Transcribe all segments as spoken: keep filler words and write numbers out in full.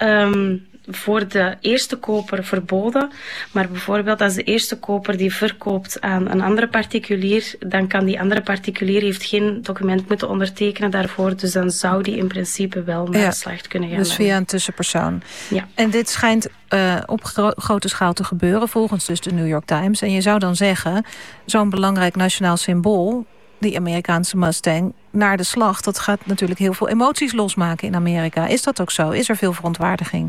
um, voor de eerste koper verboden. Maar bijvoorbeeld als de eerste koper die verkoopt aan een andere particulier, dan kan die andere particulier heeft geen document moeten ondertekenen daarvoor. Dus dan zou die in principe wel naar ja, de slacht kunnen gaan. Dus via een tussenpersoon. Ja. En dit schijnt uh, op gro- grote schaal te gebeuren, volgens dus de New York Times. En je zou dan zeggen, zo'n belangrijk nationaal symbool, die Amerikaanse Mustang, naar de slacht, dat gaat natuurlijk heel veel emoties losmaken in Amerika. Is dat ook zo? Is er veel verontwaardiging?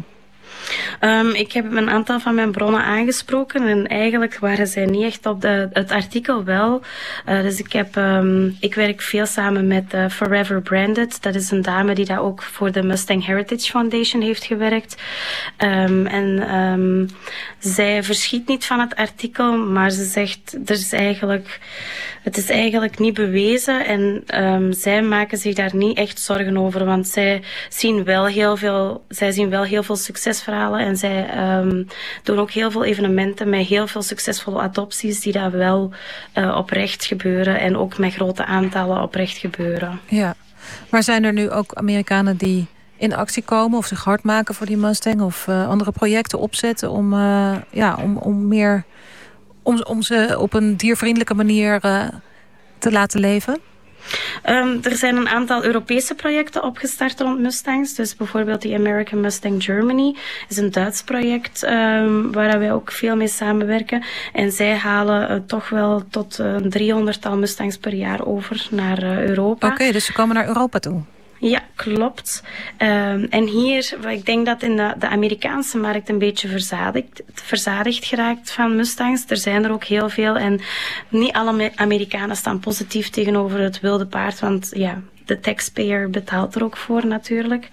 Um, ik heb een aantal van mijn bronnen aangesproken en eigenlijk waren zij niet echt op de, het artikel wel. Uh, dus ik, heb, um, ik werk veel samen met uh, Forever Branded. Dat is een dame die daar ook voor de Mustang Heritage Foundation heeft gewerkt. Um, en um, zij verschiet niet van het artikel, maar ze zegt, er is eigenlijk, het is eigenlijk niet bewezen en um, zij maken zich daar niet echt zorgen over, want zij zien wel heel veel, zij zien wel heel veel succesverhalen. En zij um, doen ook heel veel evenementen met heel veel succesvolle adopties die daar wel uh, oprecht gebeuren en ook met grote aantallen oprecht gebeuren. Ja, maar zijn er nu ook Amerikanen die in actie komen of zich hard maken voor die Mustang of uh, andere projecten opzetten om, uh, ja, om, om meer om, om ze op een diervriendelijke manier uh, te laten leven? Um, er zijn een aantal Europese projecten opgestart rond Mustangs. Dus bijvoorbeeld die American Mustang Germany is een Duits project um, waar wij ook veel mee samenwerken. En zij halen uh, toch wel tot een uh, driehonderdtal Mustangs per jaar over naar uh, Europa. Oké, okay, dus ze komen naar Europa toe. Ja, klopt. Um, en hier, ik denk dat in de, de Amerikaanse markt een beetje verzadigd, verzadigd geraakt van Mustangs. Er zijn er ook heel veel en niet alle Amerikanen staan positief tegenover het wilde paard, want ja, de taxpayer betaalt er ook voor natuurlijk.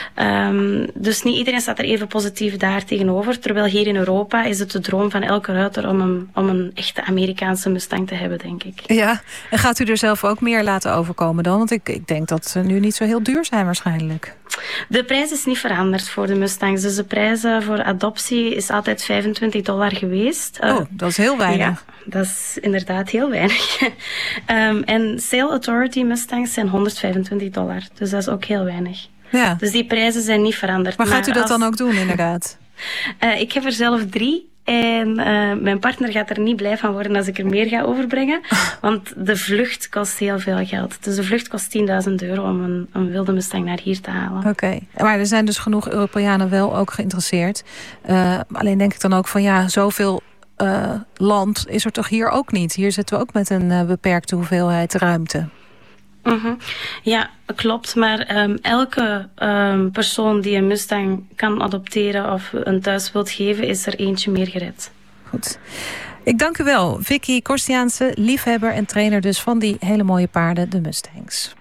Um, dus niet iedereen staat er even positief daar tegenover. Terwijl hier in Europa is het de droom van elke ruiter om een, om een echte Amerikaanse Mustang te hebben, denk ik. Ja, en gaat u er zelf ook meer laten overkomen dan? Want ik, ik denk dat ze nu niet zo heel duur zijn waarschijnlijk. De prijs is niet veranderd voor de Mustangs. Dus de prijs voor adoptie is altijd vijfentwintig dollar geweest. Oh, uh, dat is heel weinig. Ja, dat is inderdaad heel weinig. um, en Sale Authority Mustangs zijn honderdvijfentwintig dollar. Dus dat is ook heel weinig. Ja. Dus die prijzen zijn niet veranderd. Maar gaat u dat als... dan ook doen, inderdaad? uh, ik heb er zelf drie. En uh, mijn partner gaat er niet blij van worden als ik er meer ga overbrengen. Want de vlucht kost heel veel geld. Dus de vlucht kost tienduizend euro om een, een wilde Mustang naar hier te halen. Oké, okay. Maar er zijn dus genoeg Europeanen wel ook geïnteresseerd. Uh, alleen denk ik dan ook van ja, zoveel uh, land is er toch hier ook niet. Hier zitten we ook met een uh, beperkte hoeveelheid ruimte. Mm-hmm. Ja, klopt. Maar um, elke um, persoon die een Mustang kan adopteren of een thuis wilt geven, is er eentje meer gered. Goed. Ik dank u wel. Vicky Korstiaanse, liefhebber en trainer dus van die hele mooie paarden, de Mustangs.